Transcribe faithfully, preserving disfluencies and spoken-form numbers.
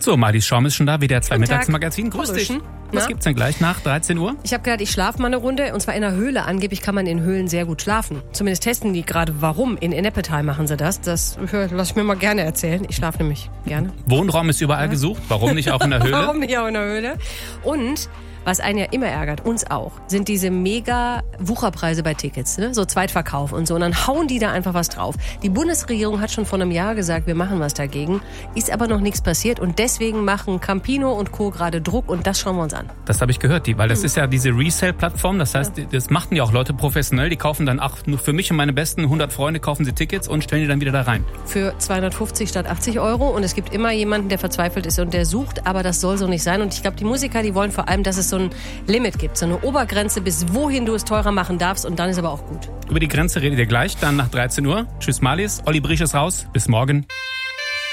So, Marlies Schaum ist schon da, W D R zwei Guten Tag. Mittagsmagazin. Grüß dich. Fröhlichen. Was Na? gibt's denn gleich nach dreizehn Uhr? Ich habe gedacht, ich schlafe mal eine Runde, und zwar in einer Höhle. Angeblich kann man in Höhlen sehr gut schlafen. Zumindest testen die gerade, warum. In Ennepetal machen sie das. Das lasse ich mir mal gerne erzählen. Ich schlafe nämlich gerne. Wohnraum ist überall gesucht. Warum nicht auch in der Höhle? Warum nicht auch in der Höhle? Und was einen ja immer ärgert, uns auch, sind diese mega Wucherpreise bei Tickets, ne? So Zweitverkauf und so. Und dann hauen die da einfach was drauf. Die Bundesregierung hat schon vor einem Jahr gesagt, wir machen was dagegen. Ist aber noch nichts passiert. Und deswegen machen Campino und Co. gerade Druck. Und das schauen wir uns an. Das habe ich gehört, die, weil das ist ja diese Resale-Plattform. Das heißt, das machten ja auch Leute professionell. Die kaufen dann, ach, nur für mich und meine besten hundert Freunde kaufen sie Tickets und stellen die dann wieder da rein. Für zweihundertfünfzig statt achtzig Euro. Und es gibt immer jemanden, der verzweifelt ist und der sucht. Aber das soll so nicht sein. Und ich glaube, die Musiker, die wollen vor allem, dass es so ein Limit gibt. So eine Obergrenze, bis wohin du es teurer machen darfst. Und dann ist aber auch gut. Über die Grenze redet ihr gleich, dann nach dreizehn Uhr. Tschüss Marlies, Olli Briesch ist raus. Bis morgen.